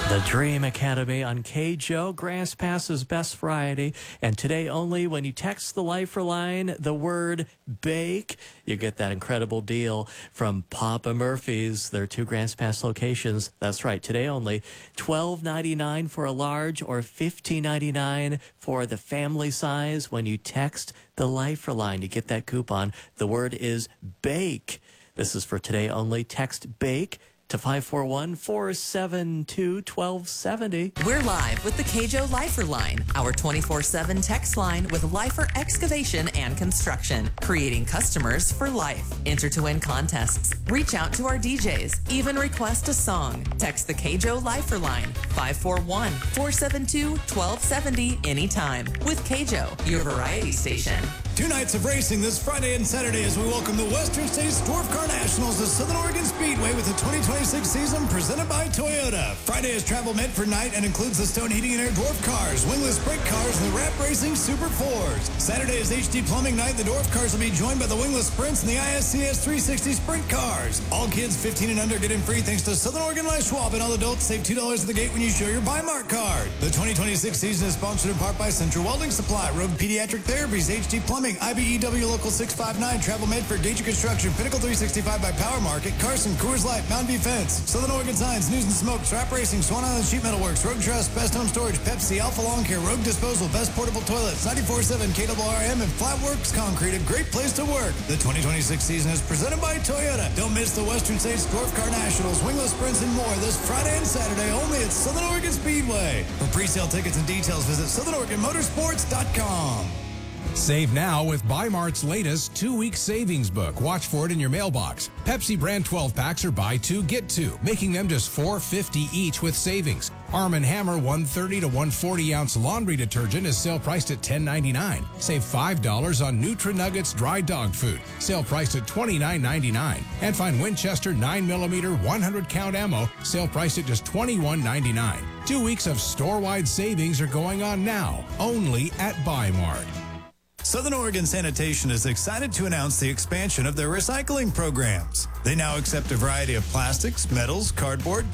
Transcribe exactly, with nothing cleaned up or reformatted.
The Dream Academy on K J O, Grass Pass's best variety. And today only, when you text the Lifeline, the word bake, you get that incredible deal from Papa Murphy's. Their two Grass Pass locations. That's right, today only, twelve ninety-nine for a large or fifteen ninety-nine for the family size. When you text the Lifeline, you get that coupon. The word is bake. This is for today only. Text bake to five four one, four seven two, one two seven zero. We're live with the K J O Lifer Line, our twenty-four seven text line with Lifer Excavation and Construction, creating customers for life. Enter to win contests, reach out to our D Js, even request a song. Text the K J O Lifer Line, five four one, four seven two, one two seven zero anytime. With K J O, your variety station. Two nights of racing this Friday and Saturday as we welcome the Western States Dwarf Car Nationals to Southern Oregon Speedway with the twenty twenty-six season presented by Toyota. Friday is travel mid-for night and includes the Stone Heating and Air Dwarf Cars, Wingless Sprint Cars, and the Rap Racing Super Fours. Saturday is H D Plumbing Night. The Dwarf Cars will be joined by the Wingless Sprints and the I S C S three sixty Sprint Cars. All kids fifteen and under get in free thanks to Southern Oregon Life Schwab, and all adults save two dollars at the gate when you show your Bi-Mart card. The twenty twenty-six season is sponsored in part by Central Welding Supply, Rogue Pediatric Therapies, H D Plumbing, I B E W Local six five nine, Travel Medford, Gage Construction, Pinnacle three sixty-five by Power Market, Carson, Coors Light, Mountain View Fence, Southern Oregon Signs, News and Smokes, Rap Racing, Swan Island Sheet Metal Works, Rogue Trust, Best Home Storage, Pepsi, Alpha Lawn Care, Rogue Disposal, Best Portable Toilets, ninety-four seven K W R M, and Flatworks Concrete, a great place to work. The twenty twenty-six season is presented by Toyota. Don't miss the Western States Dwarf Car Nationals, Wingless Sprints, and more this Friday and Saturday only at Southern Oregon Speedway. For pre-sale tickets and details, visit southern oregon motorsports dot com. Save now with Bi-Mart's latest two-week savings book. Watch for it in your mailbox. Pepsi brand twelve packs are buy two, get two, making them just four fifty each with savings. Arm and Hammer one thirty to one forty ounce laundry detergent is sale priced at ten ninety-nine. Save five dollars on Nutri-Nuggets dry dog food, sale priced at twenty-nine ninety-nine. And find Winchester nine millimeter one hundred count ammo, sale priced at just twenty-one ninety-nine. Two weeks of store-wide savings are going on now, only at Bi-Mart. Southern Oregon Sanitation is excited to announce the expansion of their recycling programs. They now accept a variety of plastics, metals, cardboard,